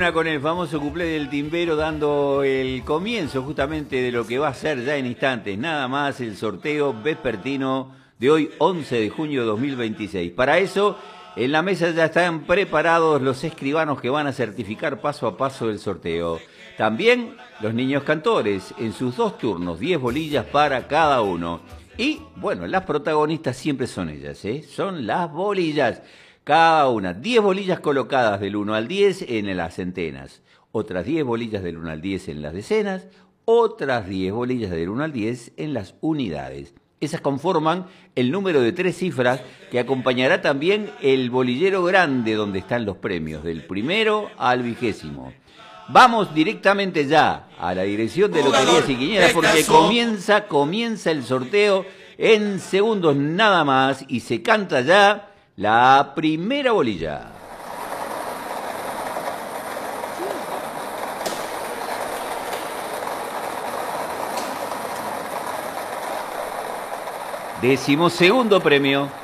una con el famoso cuplé del timbero, dando el comienzo justamente de lo que va a ser ya en instantes, nada más el sorteo vespertino de hoy, 11 de junio de 2026. Para eso, en la mesa ya están preparados los escribanos que van a certificar paso a paso el sorteo. También los niños cantores, en sus 2 turnos, 10 bolillas para cada uno. Y, bueno, las protagonistas siempre son ellas, son las bolillas. Cada una, 10 bolillas colocadas del 1 al 10 en las centenas, otras 10 bolillas del 1 al 10 en las decenas, otras 10 bolillas del 1 al 10 en las unidades. Esas conforman el número de 3 cifras que acompañará también el bolillero grande donde están los premios, del primero al 20. Vamos directamente ya a la dirección de Loterías y Quinielas porque comienza el sorteo en segundos nada más y se canta ya la primera bolilla. Decimosegundo premio.